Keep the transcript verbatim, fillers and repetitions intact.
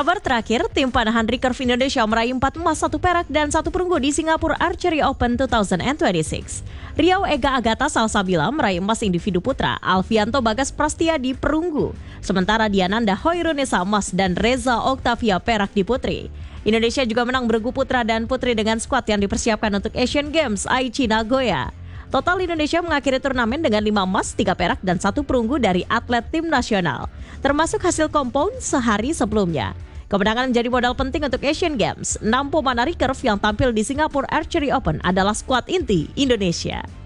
Kabar terakhir, tim panahan recurve Indonesia meraih empat emas, satu perak, dan satu perunggu di Singapore Archery Open dua ribu dua puluh enam. Riau Ega Agatha Salsabila meraih emas individu putra, Alfianto Bagas Prastia di perunggu. Sementara Diananda Hoirunisa emas dan Reza Oktavia perak di putri. Indonesia juga menang bergu putra dan putri dengan skuad yang dipersiapkan untuk Asian Games Aichi Nagoya. Total Indonesia mengakhiri turnamen dengan lima emas, tiga perak, dan satu perunggu dari atlet tim nasional, termasuk hasil compound sehari sebelumnya. Kemenangan menjadi modal penting untuk Asian Games. Enam pemana recurve yang tampil di Singapore Archery Open adalah skuad inti Indonesia.